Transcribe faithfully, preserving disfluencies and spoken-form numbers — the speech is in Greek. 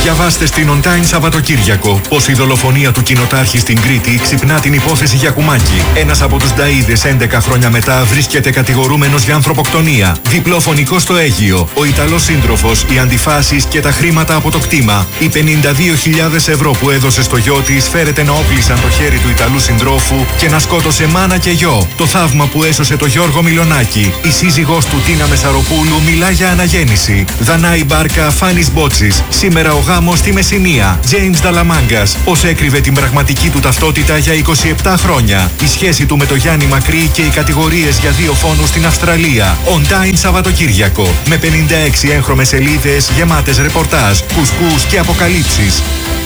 Διαβάστε στην On Time Σαββατοκύριακο πως η δολοφονία του κοινοτάρχη στην Κρήτη ξυπνά την υπόθεση Γιακουμάκη. Ένας από τους νταΐδες έντεκα χρόνια μετά βρίσκεται κατηγορούμενος για ανθρωποκτονία. Διπλό φωνικό στο Αίγυο. Ο Ιταλός σύντροφος, οι αντιφάσεις και τα χρήματα από το κτήμα. Οι πενήντα δύο χιλιάδες ευρώ που έδωσε στο γιο της φέρεται να όπλισαν το χέρι του Ιταλού συντρόφου και να σκότωσε μάνα και γιο. Το θαύμα που έσωσε το Γιώργο Μιλονάκη. Η σύζυγός του Τίνα Μεσαροπούλου μιλά για αναγέννηση. Δανάη Μπάρκα, Φάνης Μπότσης. Σήμερα ο γάμος στη Μεσσηνία. Τζέιμς Νταλαμάγκας. Πώς έκρυβε την πραγματική του ταυτότητα για είκοσι επτά χρόνια. Η σχέση του με το Γιάννη Μακρύ και οι κατηγορίες για δύο φόνους στην Αυστραλία. On Time Σαββατοκύριακο. Με πενήντα έξι έγχρωμες σελίδες γεμάτες ρεπορτάζ, κουσκούς και αποκαλύψεις.